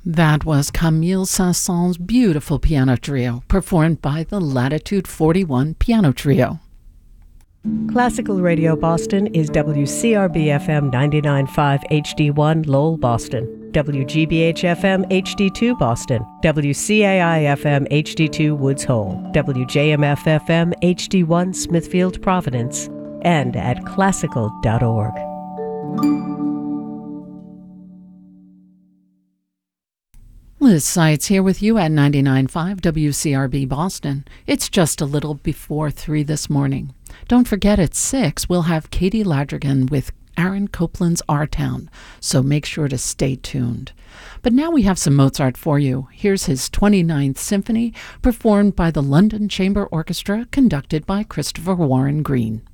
That was Camille Saint-Saëns's beautiful piano trio, performed by the Latitude 41 Piano Trio. Classical Radio Boston is WCRB-FM 99.5 HD1 Lowell, Boston, WGBH-FM HD2 Boston, WCAI-FM HD2 Woods Hole, WJMF-FM HD1 Smithfield, Providence, and at classical.org. Liz Seitz here with you at 99.5 WCRB Boston. It's just a little before 3 this morning. Don't forget at 6 we'll have Katie Ladrigan with Aaron Copland's Our-Town, so make sure to stay tuned. But now we have some Mozart for you. Here's his 29th Symphony, performed by the London Chamber Orchestra, conducted by Christopher Warren Green.